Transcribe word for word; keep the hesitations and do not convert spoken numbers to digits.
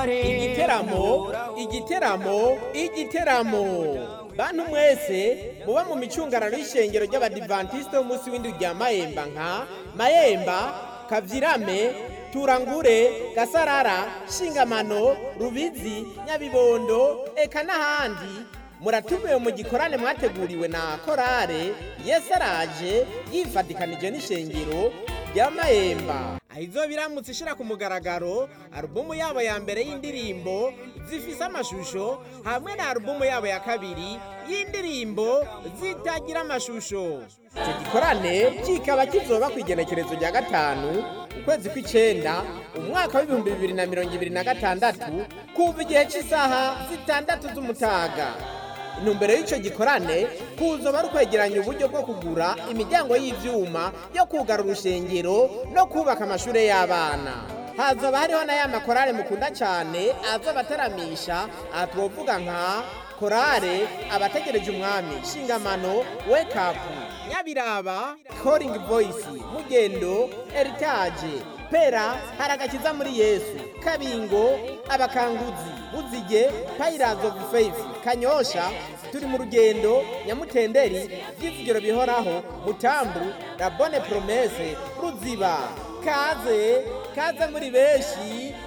igiteramo igiteramo igiteramo bantu mwese muba mu micungararo y'ishengero ry'abadivantisite b'umunsi w'indwi rya Mayemba nka Mayemba, Kavyirame, Turangure, Gasarara, Shingamano, Rubizi, Nyabibondo eka n'ahandi muratumiwe mu gikorane mwateguriwe na korale Yesu araje yifadikanije n'ishengero rya Mayemba. Aizo biramutse ishira ku mugaragaro alubumu yabo ya mbere y'indirimbo zifise amashusho hamwe na alubumu yabo ya kabiri y'indirimbo zitagira amashusho. Icyo gikorane kikaba kizoba ku igenekerezo rya gatanu ukwezi kw'icenda umwaka w'ibihumbi bibiri na mirongo ibiri na gatandatu kuva igihe cy'isaha zitandatu z'umutaga. Intumbero y'ico gikorane kuzoba ari ukwegeranya uburyo bwo kugura imiryango y'ivyuma yo kugara urushengero no kubaka amashure y'abana. Hazoba hariho na ya makorale mukunda cane azoba ataramisha, aha twovuga nka korale Abategereje Umwami, Shingamano, Wake Up, Nyabiraba, Calling Voice, Mugendo, Heritage, Pera, Haragakiza muri Yesu, Kabingo, Abakanguzi, Buzige, Pillars of Faith, Kanyosha, Turi mu Rugendo, Nyamutenderi, Vyizigiro Bihoraho, Mutambu, La Bonne Promesse, Ruziba. Kaze, kaze muri beshi.